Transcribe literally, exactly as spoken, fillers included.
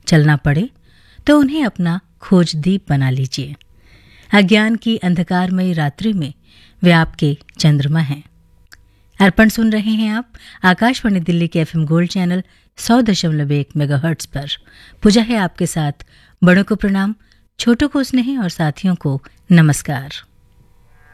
चलना पड़े तो उन्हें अपना खोज दीप बना लीजिए। अज्ञान की अंधकारमयी रात्रि में वे आपके चंद्रमा हैं। अर्पण सुन रहे हैं आप आकाशवाणी दिल्ली के एफएम गोल्ड चैनल सौ दशमलव एक मेगाहर्ट्ज पर। पूजा है आपके साथ, बड़ों को प्रणाम, छोटों को स्नेह और साथियों को नमस्कार।